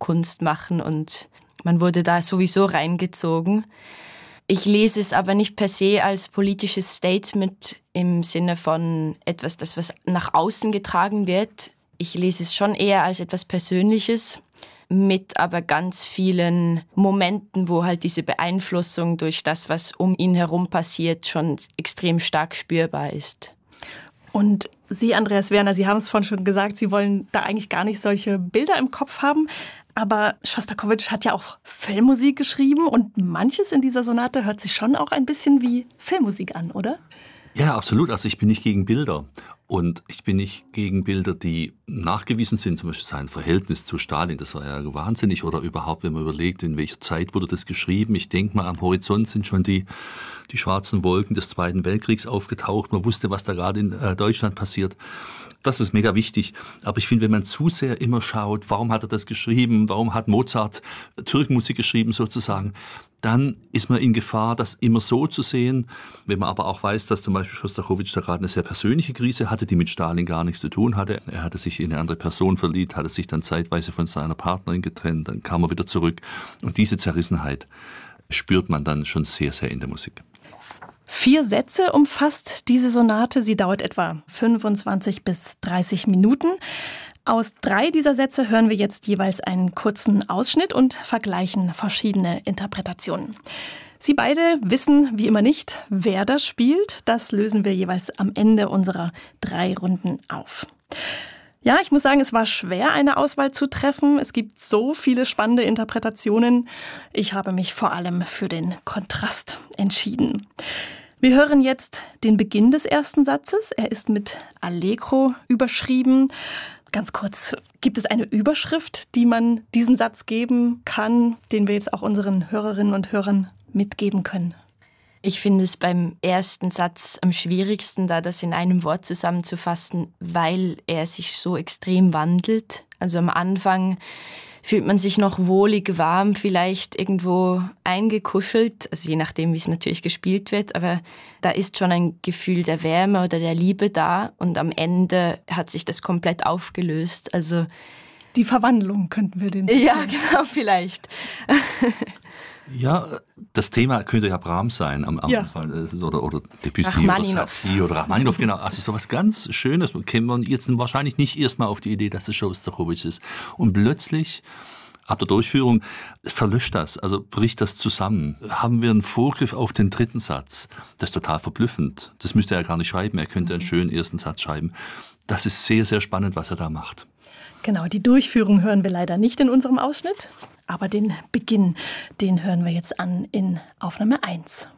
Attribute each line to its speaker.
Speaker 1: Kunst machen und man wurde da sowieso reingezogen. Ich lese es aber nicht per se als politisches Statement im Sinne von etwas, das was nach außen getragen wird. Ich lese es schon eher als etwas Persönliches, mit aber ganz vielen Momenten, wo halt diese Beeinflussung durch das, was um ihn herum passiert, schon extrem stark spürbar ist.
Speaker 2: Und Sie, Andreas Werner, Sie haben es vorhin schon gesagt, Sie wollen da eigentlich gar nicht solche Bilder im Kopf haben. Aber Schostakowitsch hat ja auch Filmmusik geschrieben und manches in dieser Sonate hört sich schon auch ein bisschen wie Filmmusik an, oder?
Speaker 3: Ja, absolut. Also ich bin nicht gegen Bilder. Und ich bin nicht gegen Bilder, die nachgewiesen sind, zum Beispiel sein Verhältnis zu Stalin, das war ja wahnsinnig. Oder überhaupt, wenn man überlegt, in welcher Zeit wurde das geschrieben. Ich denke mal, am Horizont sind schon die schwarzen Wolken des Zweiten Weltkriegs aufgetaucht. Man wusste, was da gerade in Deutschland passiert. Das ist mega wichtig. Aber ich finde, wenn man zu sehr immer schaut, warum hat er das geschrieben, warum hat Mozart Türkenmusik geschrieben sozusagen, dann ist man in Gefahr, das immer so zu sehen. Wenn man aber auch weiß, dass zum Beispiel Schostakowitsch da gerade eine sehr persönliche Krise hatte, die mit Stalin gar nichts zu tun hatte. Er hatte sich in eine andere Person verliebt, hatte sich dann zeitweise von seiner Partnerin getrennt, dann kam er wieder zurück. Und diese Zerrissenheit spürt man dann schon sehr, sehr in der Musik.
Speaker 2: 4 Sätze umfasst diese Sonate. Sie dauert etwa 25 bis 30 Minuten. Aus 3 dieser Sätze hören wir jetzt jeweils einen kurzen Ausschnitt und vergleichen verschiedene Interpretationen. Sie beide wissen wie immer nicht, wer das spielt. Das lösen wir jeweils am Ende unserer 3 Runden auf. Ja, ich muss sagen, es war schwer, eine Auswahl zu treffen. Es gibt so viele spannende Interpretationen. Ich habe mich vor allem für den Kontrast entschieden. Wir hören jetzt den Beginn des ersten Satzes. Er ist mit Allegro überschrieben. Ganz kurz, gibt es eine Überschrift, die man diesem Satz geben kann, den wir jetzt auch unseren Hörerinnen und Hörern mitgeben können?
Speaker 1: Ich finde es beim ersten Satz am schwierigsten, da das in einem Wort zusammenzufassen, weil er sich so extrem wandelt. Also am Anfang fühlt man sich noch wohlig warm, vielleicht irgendwo eingekuschelt, also je nachdem, wie es natürlich gespielt wird, aber da ist schon ein Gefühl der Wärme oder der Liebe da und am Ende hat sich das komplett aufgelöst. Also
Speaker 2: die Verwandlung könnten wir den.
Speaker 1: Ja, genau, vielleicht.
Speaker 3: Ja, das Thema könnte ja Brahms sein am Anfang oder Debussy oder Satie oder Rachmaninow, genau. Also sowas ganz Schönes, käme man jetzt wahrscheinlich nicht erstmal auf die Idee, dass es Schostakowitsch ist. Und plötzlich, ab der Durchführung, verlöscht das, also bricht das zusammen. Haben wir einen Vorgriff auf den dritten Satz. Das ist total verblüffend. Das müsste er gar nicht schreiben, er könnte einen schönen ersten Satz schreiben. Das ist sehr, sehr spannend, was er da macht.
Speaker 2: Genau, die Durchführung hören wir leider nicht in unserem Ausschnitt. Aber den Beginn, den hören wir jetzt an in Aufnahme 1.